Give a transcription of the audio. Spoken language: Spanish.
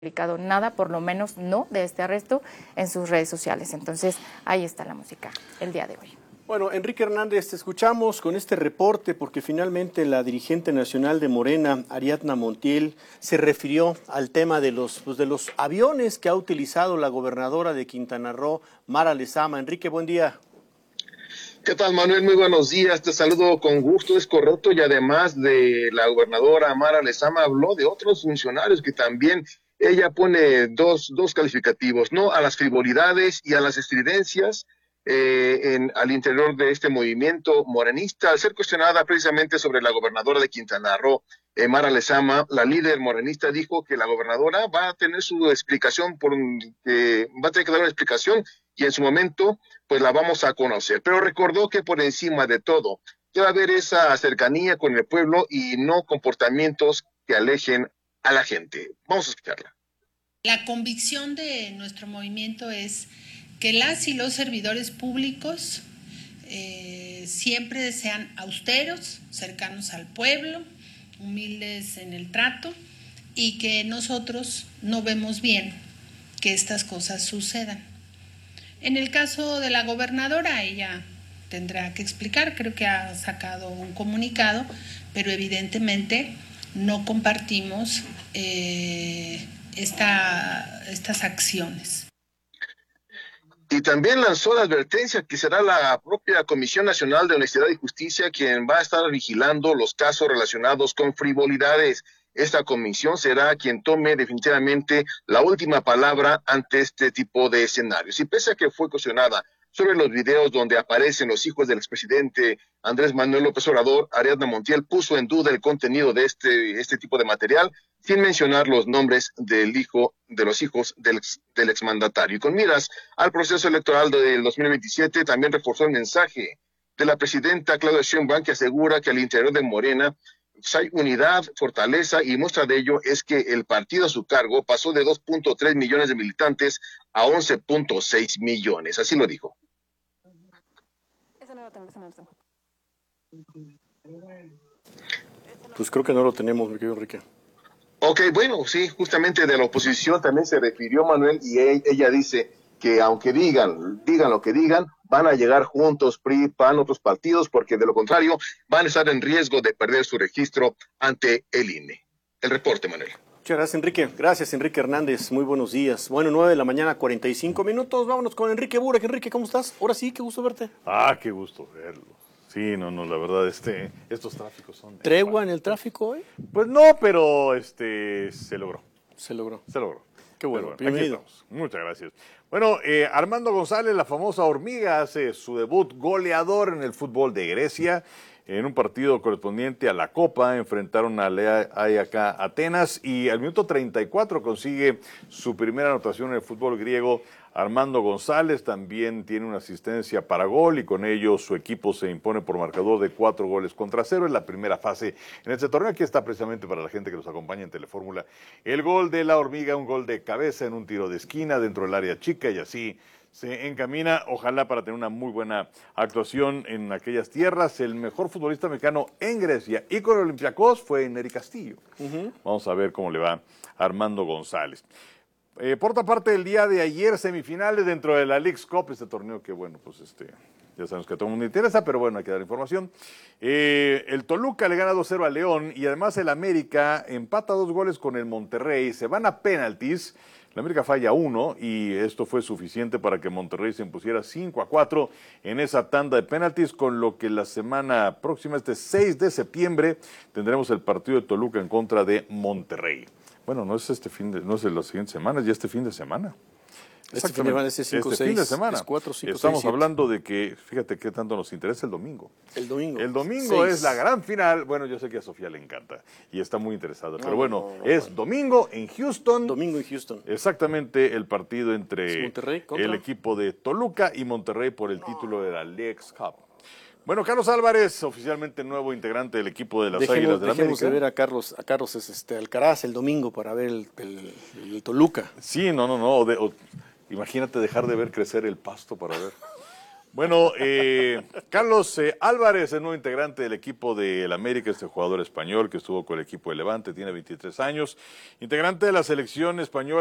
publicado nada, por lo menos no de este arresto, en sus redes sociales. Entonces, ahí está la música el día de hoy. Bueno, Enrique Hernández, te escuchamos con este reporte porque finalmente la dirigente nacional de Morena, Ariadna Montiel, se refirió al tema de los aviones que ha utilizado la gobernadora de Quintana Roo, Mara Lezama. Enrique, buen día. ¿Qué tal, Manuel? Muy buenos días, te saludo con gusto, es correcto, y además de la gobernadora Mara Lezama, habló de otros funcionarios que también ella pone dos calificativos, ¿no? A las frivolidades y a las estridencias al interior de este movimiento morenista. Al ser cuestionada precisamente sobre la gobernadora de Quintana Roo, Mara Lezama, la líder morenista, dijo que la gobernadora va a tener su explicación, va a tener que dar una explicación y en su momento pues la vamos a conocer. Pero recordó que por encima de todo debe haber esa cercanía con el pueblo y no comportamientos que alejen a la gente. Vamos a escucharla. La convicción de nuestro movimiento es que las y los servidores públicos siempre sean austeros, cercanos al pueblo, humildes en el trato, y que nosotros no vemos bien que estas cosas sucedan. En el caso de la gobernadora, ella tendrá que explicar, creo que ha sacado un comunicado, pero evidentemente no compartimos estas acciones. Y también lanzó la advertencia que será la propia Comisión Nacional de Honestidad y Justicia quien va a estar vigilando los casos relacionados con frivolidades. Esta comisión será quien tome definitivamente la última palabra ante este tipo de escenarios. Y pese a que fue cuestionada sobre los videos donde aparecen los hijos del expresidente Andrés Manuel López Obrador, Ariadna Montiel puso en duda el contenido de este tipo de material, sin mencionar los nombres de los hijos del exmandatario. Y con miras al proceso electoral del 2027, también reforzó el mensaje de la presidenta Claudia Sheinbaum, que asegura que al interior de Morena hay unidad, fortaleza, y muestra de ello es que el partido a su cargo pasó de 2.3 millones de militantes a 11.6 millones. Así lo dijo. Pues creo que no lo tenemos, mi querido Enrique. Ok, bueno, sí, justamente de la oposición también se refirió Manuel, y ella dice que aunque digan lo que digan, van a llegar juntos PRI, PAN, otros partidos, porque de lo contrario van a estar en riesgo de perder su registro ante el INE. El reporte, Manuel. Muchas gracias, Enrique. Gracias, Enrique Hernández. Muy buenos días. Bueno, 9 de la mañana, 45 minutos. Vámonos con Enrique Burak. Enrique, ¿cómo estás? Ahora sí, qué gusto verte. Ah, qué gusto verlo. Sí, no, la verdad, estos tráficos son... ¿Tregua en el tráfico hoy? Pues no, pero se logró. Se logró. Se logró. Qué bueno, bienvenido. Muchas gracias. Bueno, Armando González, la famosa hormiga, hace su debut goleador en el fútbol de Grecia, en un partido correspondiente a la Copa. Enfrentaron a AEK Atenas y al minuto 34 consigue su primera anotación en el fútbol griego. Armando González también tiene una asistencia para gol y con ello su equipo se impone por marcador de 4-0 en la primera fase en este torneo. Aquí está precisamente para la gente que nos acompaña en Telefórmula el gol de la hormiga, un gol de cabeza en un tiro de esquina dentro del área chica, y así se encamina, ojalá, para tener una muy buena actuación en aquellas tierras. El mejor futbolista mexicano en Grecia y con el Olympiacos fue Nery Castillo. Vamos a ver cómo le va a Armando González. Por otra parte, el día de ayer, semifinales dentro de la Leagues Cup, este torneo que, bueno, pues ya sabemos que a todo el mundo interesa, pero bueno, hay que dar información. El Toluca le gana 2-0 a León y además el América empata 2 goles con el Monterrey, se van a penaltis. La América falla 1 y esto fue suficiente para que Monterrey se impusiera 5-4 en esa tanda de penaltis, con lo que la semana próxima, 6 de septiembre, tendremos el partido de Toluca en contra de Monterrey. Bueno, no es no es la siguiente semana, es ya este fin de semana. Este fin de semana es 5, 6, fin de semana. Es 4, 5, Estamos 6, hablando de que, fíjate qué tanto nos interesa el domingo. El domingo. El domingo 6. es la gran final. Bueno, yo sé que a Sofía le encanta y está muy interesada, pero bueno, es domingo en Houston. Domingo en Houston. Exactamente, el partido entre el equipo de Toluca y Monterrey por el título de la Leagues Cup. Bueno, Carlos Álvarez, oficialmente nuevo integrante del equipo de las Águilas del América. Dejemos de ver a Carlos Alcaraz el domingo para ver el Toluca. Sí, no. Imagínate dejar de ver crecer el pasto para ver. Bueno, Carlos Álvarez, el nuevo integrante del equipo del América, este jugador español que estuvo con el equipo de Levante, tiene 23 años, integrante de la selección española.